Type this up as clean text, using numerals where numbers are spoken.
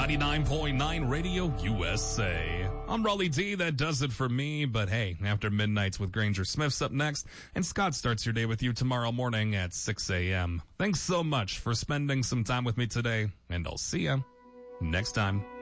99.9 Radio USA. I'm Raleigh D. That does it for me. But hey, after Midnights with Granger Smith's up next, and Scott starts your day with you tomorrow morning at 6 a.m. Thanks so much for spending some time with me today, and I'll see ya next time.